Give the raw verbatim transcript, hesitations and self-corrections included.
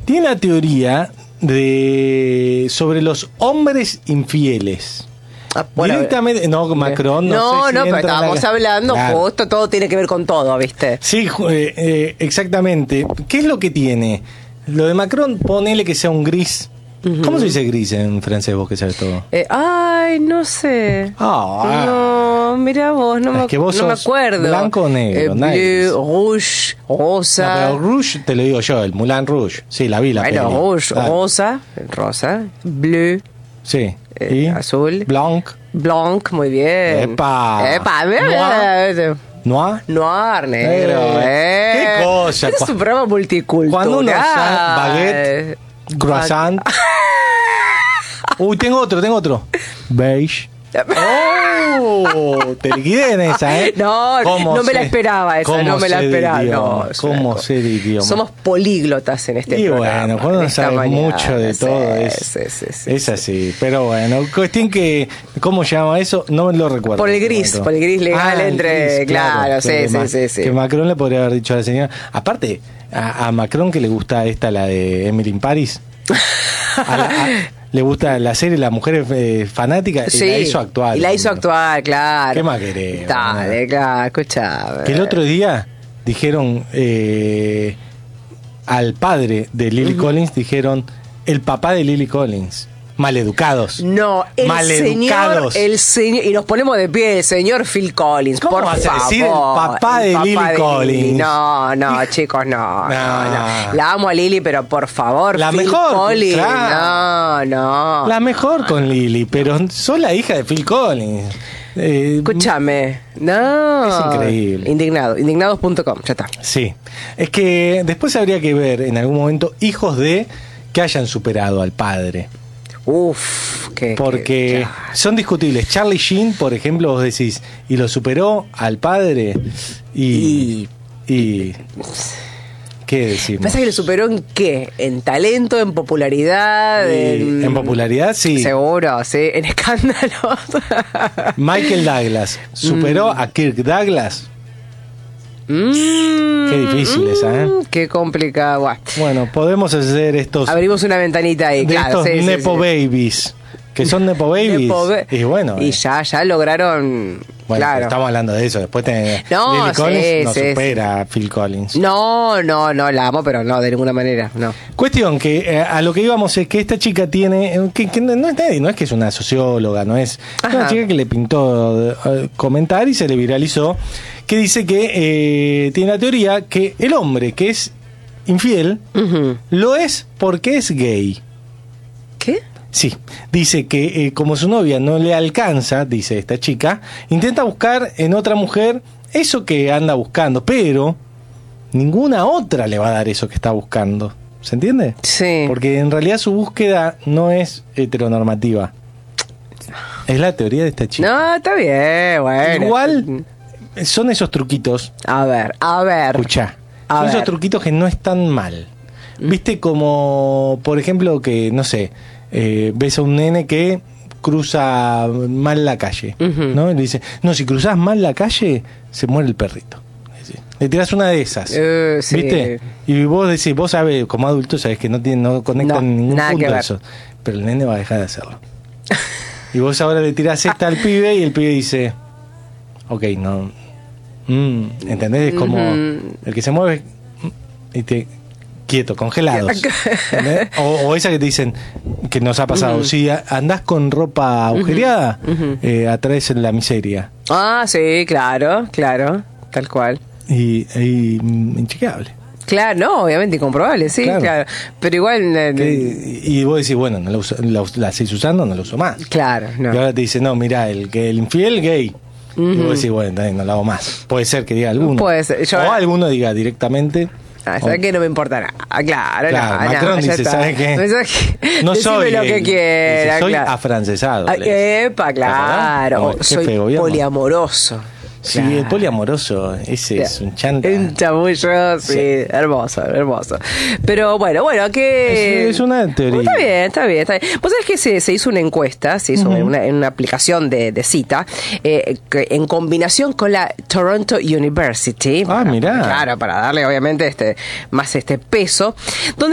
tiene la teoría de sobre los hombres infieles. Ah, bueno, directamente, no, Macron no No, sé si no, pero entra en estábamos la- hablando, Claro. justo todo tiene que ver con todo, ¿viste? Sí, ju- eh, eh, exactamente. ¿Qué es lo que tiene? Lo de Macron, ponele que sea un gris. ¿Cómo se dice gris en francés, vos que sabes todo? Eh, ay, no sé. Ah, No, mira vos, no, Es me, que vos no me sos acuerdo. blanco o negro, Eh, nice. bleu, rouge, rosa. No, pero Rouge te lo digo yo, el Moulin Rouge. Sí, la vi la bueno, peli. rouge, Ah, rosa, rosa, bleu, Sí. eh, ¿Y? azul. Blanc. blanc, muy bien. Epa. Epa, Noir. mira. Noir. Noir, negro, Eh, eh. qué cosa. Es un programa multicultural. Cuando uno usa baguette, croissant. Uy, tengo otro, tengo otro. Beige. Oh, te liquidé en esa, ¿eh? No, ¿Cómo no me la sé- esperaba esa, cómo no me la sé de esperaba. idioma? No, es una ¿Cómo cosa. sé de idioma? Somos políglotas en este Y programa. bueno, cuando en uno esta sabe mañana. mucho de Sí, todo, es, sí, sí, sí, es sí. así. Pero bueno, cuestión que, ¿cómo se llama eso? No me lo recuerdo. Por el en este gris, momento. por el gris legal el entre- claro, sí, que sí, Ma- sí, sí. Que Macron le podría haber dicho a la señora. Aparte, a, a Macron que le gusta esta, la de Emily in Paris. A la- a- le gusta la serie, la mujer eh, fanática, Sí, y la hizo actuar. Y la hizo actuar, claro. ¿Qué más querés? Dale, claro, escuchame. Que el otro día dijeron eh, al padre de Lily Collins, dijeron el papá de Lily Collins. Maleducados. No, el Maleducados. señor, el señor, y nos ponemos de pie, el señor Phil Collins, ¿Cómo por vas a favor. decir el papá de Lily Collins? No, no, chicos, no, no, No. no. La amo a Lily, pero por favor, La Phil mejor, Collins. claro. No, no. La mejor con Lily, pero sos la hija de Phil Collins. Eh, Escúchame. No. Es increíble. Indignado, indignados punto com, ya está. Sí. Es que después habría que ver en algún momento hijos de que hayan superado al padre. Uf, que Porque son discutibles. Charlie Sheen, por ejemplo, vos decís, y lo superó al padre. Y. y ¿qué decimos? ¿Pasa que lo superó en qué? ¿En talento, en popularidad? Y En, en popularidad, sí. Seguro, sí. En escándalos. Michael Douglas superó a Kirk Douglas. Mm, Qué difícil esa, ¿eh? mm, Qué complicado. Bueno, Bueno, podemos hacer estos. abrimos una ventanita ahí, de claro. estos sí, sí, Nepo sí. Babies. Que son Nepo Babies. Nepo ba- y bueno. Y eh, ya, ya lograron. bueno, claro. estamos hablando de eso. Después te, No, Lily sí, Collins no sí, supera a Phil Collins. No, no, no, la amo, pero no, de ninguna manera, no. Cuestión que eh, a lo que íbamos es que esta chica tiene, eh, que, que no, no es nadie, no es que es una socióloga, no es, es una Ajá. chica que le pintó eh, comentar y se le viralizó, que dice que eh, tiene la teoría que el hombre que es infiel Ujú. lo es porque es gay. ¿Qué? Sí, dice que eh, como su novia no le alcanza, dice esta chica, intenta buscar en otra mujer eso que anda buscando, pero ninguna otra le va a dar eso que está buscando. ¿Se entiende? Sí. Porque en realidad su búsqueda no es heteronormativa. Es la teoría de esta chica. No, está bien, bueno. Igual son esos truquitos. A ver, a ver. Escuchá. A Son ver. esos truquitos que no están mal. Viste como, por ejemplo, que, no sé, eh, ves a un nene que cruza mal la calle, Ujú. ¿no? Y le dice, no, si cruzás mal la calle, se muere el perrito. Es decir, le tirás una de esas, Eh, sí. ¿viste? Y vos decís, vos sabés, como adulto, sabés que no, tiene, no conectan No, ningún nada que punto ver. eso. Pero el nene va a dejar de hacerlo. Y vos ahora le tirás esta al pibe y el pibe dice, ok, no. Mm, ¿entendés? Es como Ujú. el que se mueve mm, y te quieto, congelados. ¿Entendés? O, o esa que te dicen que nos ha pasado. Si a- andás con ropa agujereada, Ujú. eh, atraes la miseria. Ah, sí, claro, claro, tal cual. Y, y mm, inchequeable. Claro, no, obviamente incomprobable, sí, Claro. claro. Pero igual. eh, Que- y vos decís, bueno, no la, uso- la, us- la seguís usando, no la uso más. Claro, no. Y ahora te dice, no, mira, el que el infiel gay. Y vos decís, bueno, está bien, no lo hago más. Puede ser que diga alguno. Puede ser, yo- o alguno diga directamente. Ah, o- ¿sabes qué? No me importa nada. Ah, claro, Claro, no, Macron no, ya dice, está. ¿sabes qué? ¿Sabes qué? No Decime soy lo gay. que quiera, Dice, soy claro. afrancesado. Ah, le dice. epa, ¿Te acordás? claro. Como O el soy jefe de gobierno. poliamoroso. Sí, Claro. el poliamoroso, ese es un chanta. Un chamullo, sí, Sí. hermoso, hermoso. Pero bueno, bueno, que... Es- es una teoría. Está bien, está bien, está bien. Vos sabés que se, se hizo una encuesta, se hizo en, una, en una aplicación de, de cita, eh, que en combinación con la Toronto University. Ah, mirá. Claro, para darle obviamente este más este peso, donde